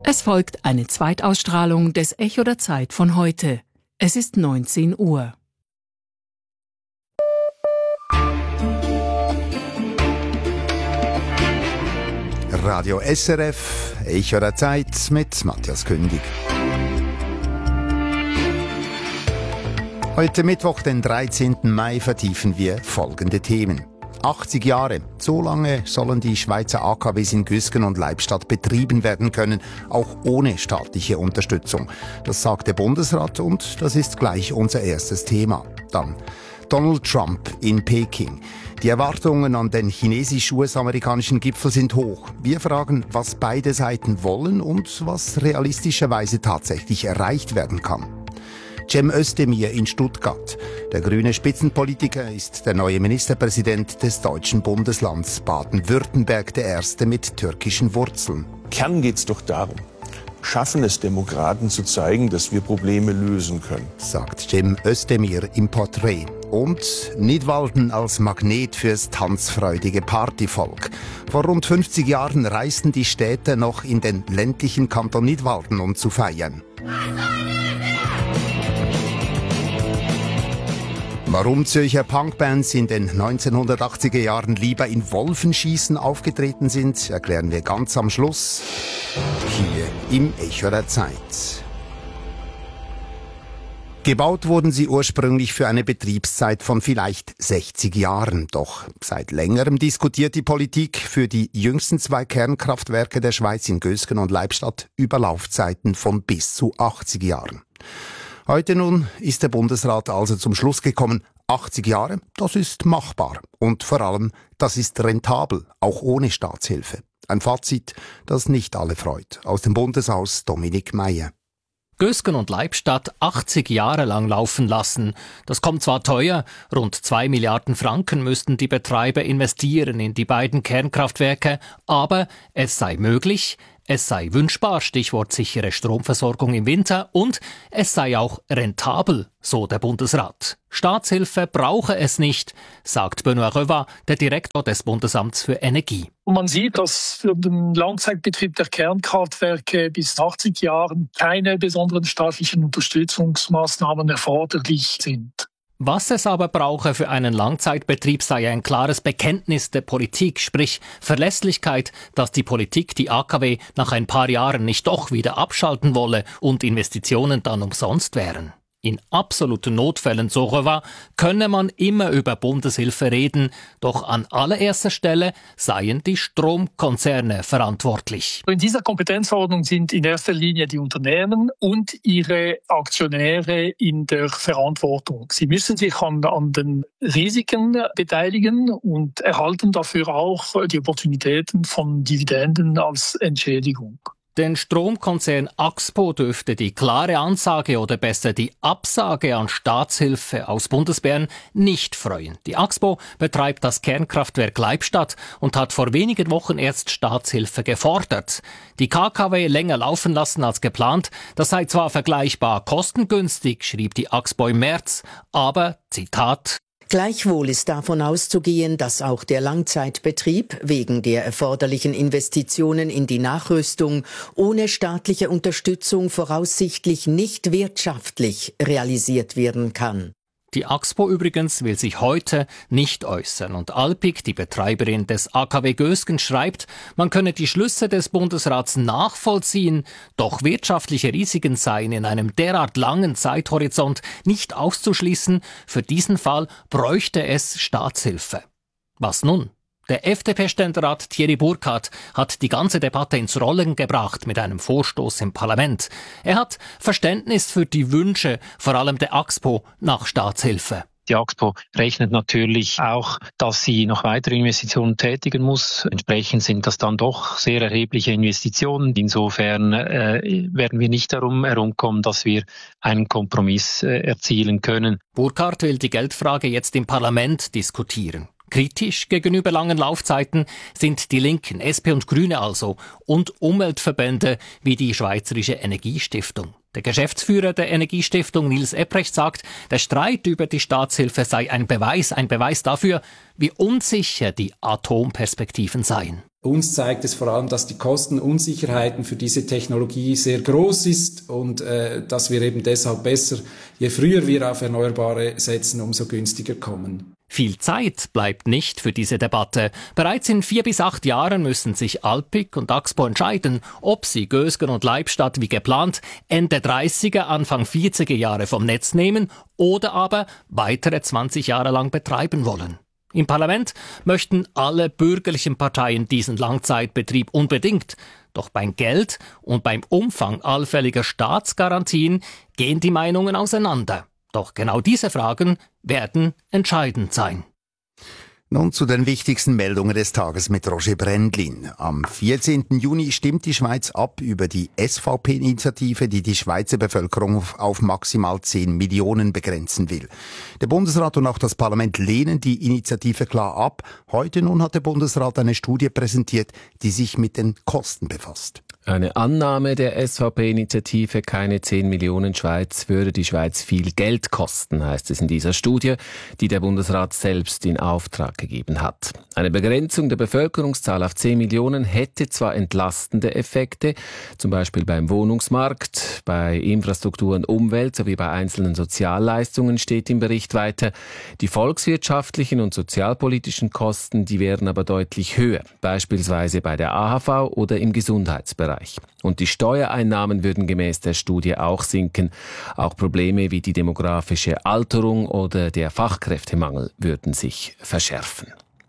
Es folgt eine Zweitausstrahlung des Echo der Zeit von heute. Es ist 19 Uhr. Radio SRF, Echo der Zeit mit Matthias Kündig. Heute Mittwoch, den 13. Mai, vertiefen wir folgende Themen. 80 Jahre, so lange sollen die Schweizer AKWs in Güsgen und Leibstadt betrieben werden können, auch ohne staatliche Unterstützung. Das sagt der Bundesrat und das ist gleich unser erstes Thema. Dann Donald Trump in Peking. Die Erwartungen an den chinesisch-US-amerikanischen Gipfel sind hoch. Wir fragen, was beide Seiten wollen und was realistischerweise tatsächlich erreicht werden kann. Cem Özdemir in Stuttgart. Der grüne Spitzenpolitiker ist der neue Ministerpräsident des deutschen Bundeslands Baden-Württemberg, der erste mit türkischen Wurzeln. Kern geht's doch darum, schaffen es Demokraten zu zeigen, dass wir Probleme lösen können, sagt Cem Özdemir im Porträt. Und Nidwalden als Magnet fürs tanzfreudige Partyvolk. Vor rund 50 Jahren reisten die Städter noch in den ländlichen Kanton Nidwalden, um zu feiern. Warum Zürcher Punkbands in den 1980er Jahren lieber in Wolfenschießen aufgetreten sind, erklären wir ganz am Schluss hier im Echo der Zeit. Gebaut wurden sie ursprünglich für eine Betriebszeit von vielleicht 60 Jahren. Doch seit längerem diskutiert die Politik für die jüngsten 2 Kernkraftwerke der Schweiz in Güsgen und Leibstadt über Laufzeiten von bis zu 80 Jahren. Heute nun ist der Bundesrat also zum Schluss gekommen, 80 Jahre, das ist machbar. Und vor allem, das ist rentabel, auch ohne Staatshilfe. Ein Fazit, das nicht alle freut. Aus dem Bundeshaus Dominik Meier. Güsgen und Leibstadt 80 Jahre lang laufen lassen. Das kommt zwar teuer, rund 2 Milliarden Franken müssten die Betreiber investieren in die beiden Kernkraftwerke, aber es sei möglich, es sei wünschbar, Stichwort sichere Stromversorgung im Winter, und es sei auch rentabel, so der Bundesrat. Staatshilfe brauche es nicht, sagt Benoît Revah, der Direktor des Bundesamts für Energie. Man sieht, dass für den Langzeitbetrieb der Kernkraftwerke bis 80 Jahren keine besonderen staatlichen Unterstützungsmaßnahmen erforderlich sind. Was es aber brauche für einen Langzeitbetrieb sei ein klares Bekenntnis der Politik, sprich Verlässlichkeit, dass die Politik die AKW nach ein paar Jahren nicht doch wieder abschalten wolle und Investitionen dann umsonst wären. In absoluten Notfällen, so Revah, könne man immer über Bundeshilfe reden, doch an allererster Stelle seien die Stromkonzerne verantwortlich. In dieser Kompetenzverordnung sind in erster Linie die Unternehmen und ihre Aktionäre in der Verantwortung. Sie müssen sich an den Risiken beteiligen und erhalten dafür auch die Opportunitäten von Dividenden als Entschädigung. Den Stromkonzern Axpo dürfte die klare Ansage oder besser die Absage an Staatshilfe aus Bundesbern nicht freuen. Die Axpo betreibt das Kernkraftwerk Leibstadt und hat vor wenigen Wochen erst Staatshilfe gefordert. Die KKW länger laufen lassen als geplant, das sei zwar vergleichbar kostengünstig, schrieb die Axpo im März, aber, Zitat, gleichwohl ist davon auszugehen, dass auch der Langzeitbetrieb wegen der erforderlichen Investitionen in die Nachrüstung ohne staatliche Unterstützung voraussichtlich nicht wirtschaftlich realisiert werden kann. Die Axpo übrigens will sich heute nicht äußern und Alpiq, die Betreiberin des AKW Güsgen, schreibt, man könne die Schlüsse des Bundesrats nachvollziehen, doch wirtschaftliche Risiken seien in einem derart langen Zeithorizont nicht auszuschließen, für diesen Fall bräuchte es Staatshilfe. Was nun? Der FDP-Ständerat Thierry Burkhardt hat die ganze Debatte ins Rollen gebracht mit einem Vorstoß im Parlament. Er hat Verständnis für die Wünsche, vor allem der Axpo, nach Staatshilfe. Die Axpo rechnet natürlich auch, dass sie noch weitere Investitionen tätigen muss. Entsprechend sind das dann doch sehr erhebliche Investitionen. Insofern werden wir nicht darum herumkommen, dass wir einen Kompromiss erzielen können. Burkhardt will die Geldfrage jetzt im Parlament diskutieren. Kritisch gegenüber langen Laufzeiten sind die Linken, SP und Grüne also, und Umweltverbände wie die Schweizerische Energiestiftung. Der Geschäftsführer der Energiestiftung, Nils Epprecht, sagt, der Streit über die Staatshilfe sei ein Beweis dafür, wie unsicher die Atomperspektiven seien. Uns zeigt es vor allem, dass die Kostenunsicherheiten für diese Technologie sehr groß ist und dass wir eben deshalb besser, je früher wir auf Erneuerbare setzen, umso günstiger kommen. Viel Zeit bleibt nicht für diese Debatte. Bereits in 4 bis 8 Jahren müssen sich Alpiq und Axpo entscheiden, ob sie Gösgen und Leibstadt wie geplant Ende 30er, Anfang 40er Jahre vom Netz nehmen oder aber weitere 20 Jahre lang betreiben wollen. Im Parlament möchten alle bürgerlichen Parteien diesen Langzeitbetrieb unbedingt. Doch beim Geld und beim Umfang allfälliger Staatsgarantien gehen die Meinungen auseinander. Doch genau diese Fragen werden entscheidend sein. Nun zu den wichtigsten Meldungen des Tages mit Roger Brändlin. Am 14. Juni stimmt die Schweiz ab über die SVP-Initiative, die die Schweizer Bevölkerung auf maximal 10 Millionen begrenzen will. Der Bundesrat und auch das Parlament lehnen die Initiative klar ab. Heute nun hat der Bundesrat eine Studie präsentiert, die sich mit den Kosten befasst. Eine Annahme der SVP-Initiative keine 10 Millionen Schweiz würde die Schweiz viel Geld kosten, heißt es in dieser Studie, die der Bundesrat selbst in Auftrag gegeben hat. Eine Begrenzung der Bevölkerungszahl auf 10 Millionen hätte zwar entlastende Effekte, zum Beispiel beim Wohnungsmarkt, bei Infrastruktur und Umwelt sowie bei einzelnen Sozialleistungen, steht im Bericht weiter. Die volkswirtschaftlichen und sozialpolitischen Kosten, die wären aber deutlich höher, beispielsweise bei der AHV oder im Gesundheitsbereich. Und die Steuereinnahmen würden gemäß der Studie auch sinken. Auch Probleme wie die demografische Alterung oder der Fachkräftemangel würden sich verschärfen.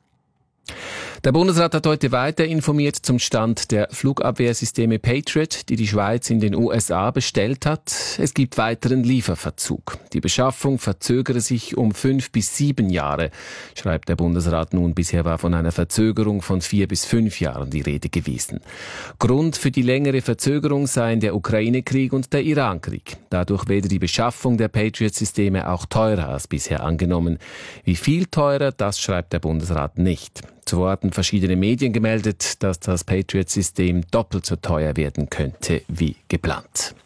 Der Bundesrat hat heute weiter informiert zum Stand der Flugabwehrsysteme Patriot, die die Schweiz in den USA bestellt hat. Es gibt weiteren Lieferverzug. Die Beschaffung verzögere sich um 5 bis 7 Jahre, schreibt der Bundesrat nun. Bisher war von einer Verzögerung von 4 bis 5 Jahren die Rede gewesen. Grund für die längere Verzögerung seien der Ukraine-Krieg und der Iran-Krieg. Dadurch werde die Beschaffung der Patriot-Systeme auch teurer als bisher angenommen. Wie viel teurer, das schreibt der Bundesrat nicht. Zuvor hatten verschiedene Medien gemeldet, dass das Patriot-System doppelt so teuer werden könnte wie geplant.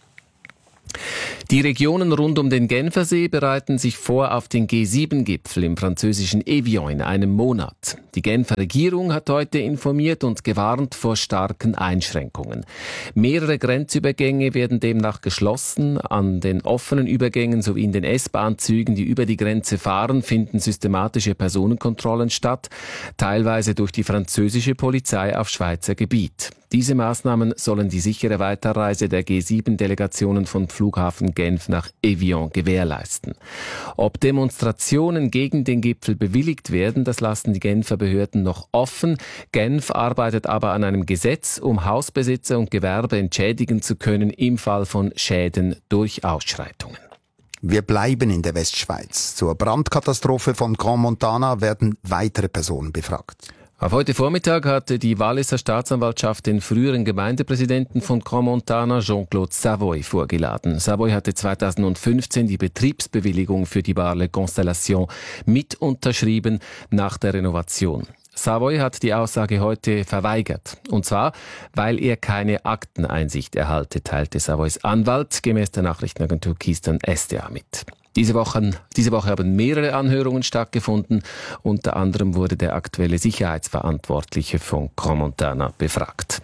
Die Regionen rund um den Genfersee bereiten sich vor auf den G7-Gipfel im französischen Evian in einem Monat. Die Genfer Regierung hat heute informiert und gewarnt vor starken Einschränkungen. Mehrere Grenzübergänge werden demnach geschlossen. An den offenen Übergängen sowie in den S-Bahn-Zügen, die über die Grenze fahren, finden systematische Personenkontrollen statt, teilweise durch die französische Polizei auf Schweizer Gebiet. Diese Maßnahmen sollen die sichere Weiterreise der G7-Delegationen vom Flughafen Genf nach Evian gewährleisten. Ob Demonstrationen gegen den Gipfel bewilligt werden, das lassen die Genfer Behörden noch offen. Genf arbeitet aber an einem Gesetz, um Hausbesitzer und Gewerbe entschädigen zu können im Fall von Schäden durch Ausschreitungen. Wir bleiben in der Westschweiz. Zur Brandkatastrophe von Grand Montana werden weitere Personen befragt. Auf heute Vormittag hatte die Walliser Staatsanwaltschaft den früheren Gemeindepräsidenten von Grand Montana, Jean-Claude Savoy, vorgeladen. Savoy hatte 2015 die Betriebsbewilligung für die Bar Le Constellation mit unterschrieben nach der Renovation. Savoy hat die Aussage heute verweigert. Und zwar, weil er keine Akteneinsicht erhalte, teilte Savoys Anwalt gemäß der Nachrichtenagentur Keystone SDA mit. Diese Woche haben mehrere Anhörungen stattgefunden. Unter anderem wurde der aktuelle Sicherheitsverantwortliche von Grand Montana befragt.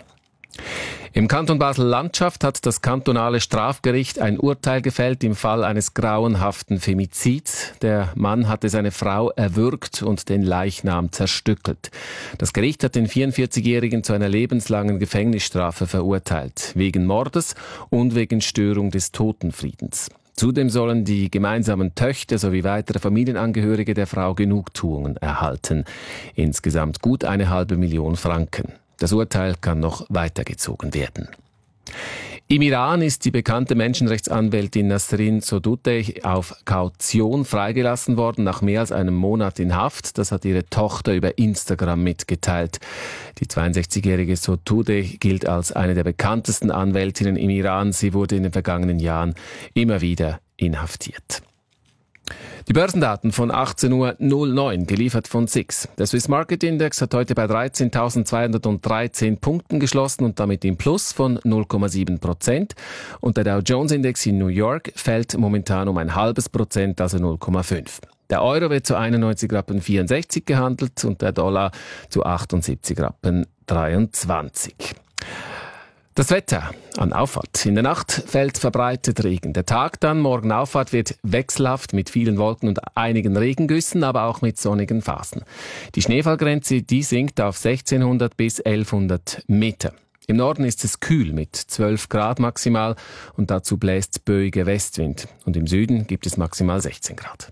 Im Kanton Basel-Landschaft hat das kantonale Strafgericht ein Urteil gefällt im Fall eines grauenhaften Femizids. Der Mann hatte seine Frau erwürgt und den Leichnam zerstückelt. Das Gericht hat den 44-Jährigen zu einer lebenslangen Gefängnisstrafe verurteilt, wegen Mordes und wegen Störung des Totenfriedens. Zudem sollen die gemeinsamen Töchter sowie weitere Familienangehörige der Frau Genugtuungen erhalten. Insgesamt gut 1,5 Million Franken. Das Urteil kann noch weitergezogen werden. Im Iran ist die bekannte Menschenrechtsanwältin Nasrin Sotoudeh auf Kaution freigelassen worden, nach mehr als einem Monat in Haft. Das hat ihre Tochter über Instagram mitgeteilt. Die 62-jährige Sotoudeh gilt als eine der bekanntesten Anwältinnen im Iran. Sie wurde in den vergangenen Jahren immer wieder inhaftiert. Die Börsendaten von 18.09 Uhr, geliefert von SIX. Der Swiss Market Index hat heute bei 13.213 Punkten geschlossen und damit im Plus von 0,7%. Und der Dow Jones Index in New York fällt momentan um 0,5%, also 0,5%. Der Euro wird zu 91,64 Rappen gehandelt und der Dollar zu 78,23 Rappen. Das Wetter an Auffahrt. In der Nacht fällt verbreitet Regen. Der Tag dann, morgen Auffahrt, wird wechselhaft mit vielen Wolken und einigen Regengüssen, aber auch mit sonnigen Phasen. Die Schneefallgrenze, die sinkt auf 1600 bis 1100 Meter. Im Norden ist es kühl mit 12 Grad maximal und dazu bläst böiger Westwind. Und im Süden gibt es maximal 16 Grad.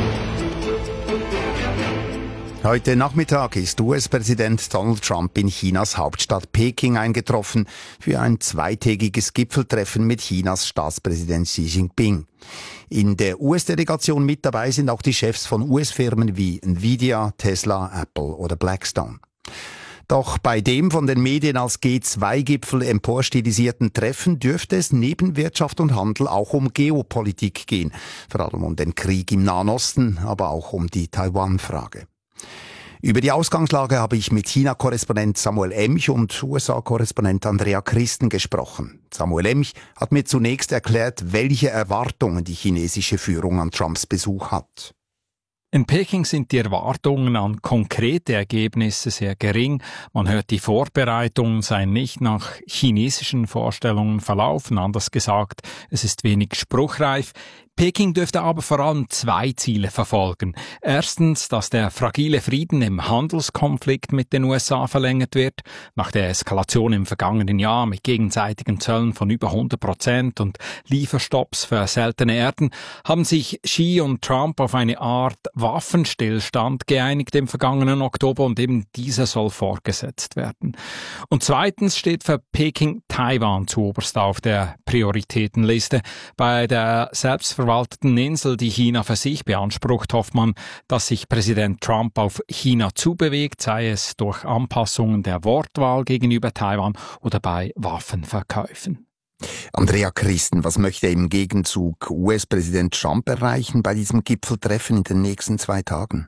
Heute Nachmittag ist US-Präsident Donald Trump in Chinas Hauptstadt Peking eingetroffen für ein zweitägiges Gipfeltreffen mit Chinas Staatspräsident Xi Jinping. In der US-Delegation mit dabei sind auch die Chefs von US-Firmen wie Nvidia, Tesla, Apple oder Blackstone. Doch bei dem von den Medien als G2-Gipfel emporstilisierten Treffen dürfte es neben Wirtschaft und Handel auch um Geopolitik gehen. Vor allem um den Krieg im Nahen Osten, aber auch um die Taiwan-Frage. Über die Ausgangslage habe ich mit China-Korrespondent Samuel Emch und USA-Korrespondent Andrea Christen gesprochen. Samuel Emch hat mir zunächst erklärt, welche Erwartungen die chinesische Führung an Trumps Besuch hat. In Peking sind die Erwartungen an konkrete Ergebnisse sehr gering. Man hört, die Vorbereitungen seien nicht nach chinesischen Vorstellungen verlaufen. Anders gesagt, es ist wenig spruchreif. Peking dürfte aber vor allem zwei Ziele verfolgen. Erstens, dass der fragile Frieden im Handelskonflikt mit den USA verlängert wird. Nach der Eskalation im vergangenen Jahr mit gegenseitigen Zöllen von über 100% und Lieferstopps für seltene Erden haben sich Xi und Trump auf eine Art Waffenstillstand geeinigt im vergangenen Oktober und eben dieser soll fortgesetzt werden. Und zweitens steht für Peking Taiwan zuoberst auf der Prioritätenliste. Bei der selbstverwalteten Insel, die China für sich beansprucht, hofft man, dass sich Präsident Trump auf China zubewegt, sei es durch Anpassungen der Wortwahl gegenüber Taiwan oder bei Waffenverkäufen. Andrea Christen, was möchte im Gegenzug US-Präsident Trump erreichen bei diesem Gipfeltreffen in den nächsten 2 Tagen?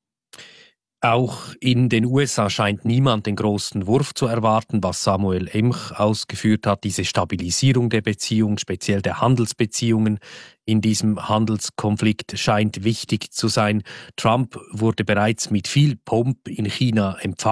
Auch in den USA scheint niemand den großen Wurf zu erwarten, was Samuel Emch ausgeführt hat, diese Stabilisierung der Beziehungen, speziell der Handelsbeziehungen in diesem Handelskonflikt scheint wichtig zu sein. Trump wurde bereits mit viel Pomp in China empfangen.